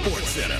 Sports Center.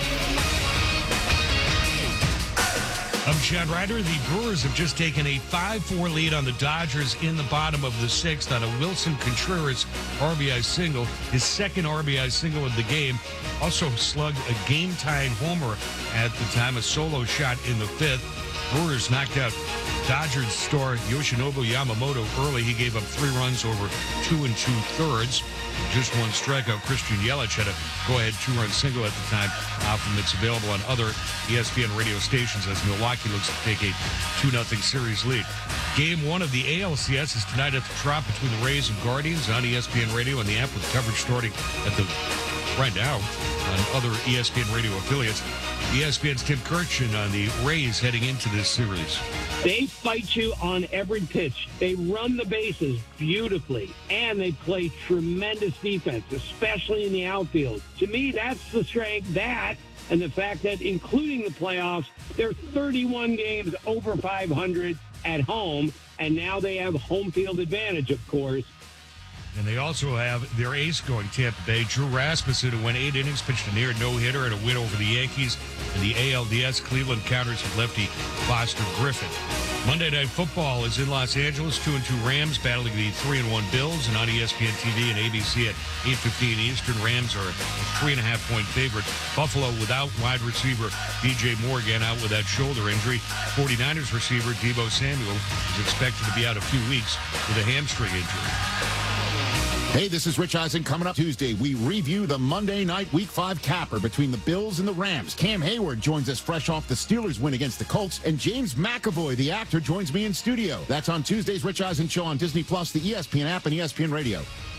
I'm Chad Ryder. The Brewers have just taken a 5-4 lead on the Dodgers in the bottom of the sixth on a Wilson Contreras RBI single, his second RBI single of the game. Also slugged a game-tying homer at the time, a solo shot in the fifth. Brewers knocked out Dodgers star Yoshinobu Yamamoto early. He gave up 3 runs over 2 2/3. Just one strikeout. Christian Yelich had a go-ahead 2-run single at the time from that's available on other ESPN radio stations as Milwaukee looks to take a 2-0 series lead. Game 1 of the ALCS is tonight at the Trop between the Rays and Guardians on ESPN Radio and the app with coverage starting at the right now on other ESPN radio affiliates. ESPN's Tim Kirchin on the Rays heading into this series. They fight you on every pitch. They run the bases beautifully, and they play tremendous defense, especially in the outfield. To me, that's the strength, that, and the fact that including the playoffs, they're 31 games over 500 at home, and now they have home field advantage, of course. And they also have their ace going, Tampa Bay, Drew Rasmussen, who went 8 innings, pitched a near no-hitter and a win over the Yankees. And the ALDS Cleveland counters with lefty Foster Griffin. Monday Night Football is in Los Angeles. 2-2 Rams battling the 3-1 Bills. And on ESPN TV and ABC at 8:15 Eastern, Rams are a 3.5-point favorite. Buffalo without wide receiver DJ Morgan out with that shoulder injury. 49ers receiver Deebo Samuel is expected to be out a few weeks with a hamstring injury. Hey, this is Rich Eisen. Coming up Tuesday, we review the Monday night Week 5 capper between the Bills and the Rams. Cam Hayward joins us fresh off the Steelers win against the Colts, and James McAvoy, the actor, joins me in studio. That's on Tuesday's Rich Eisen Show on Disney+, the ESPN app, and ESPN Radio.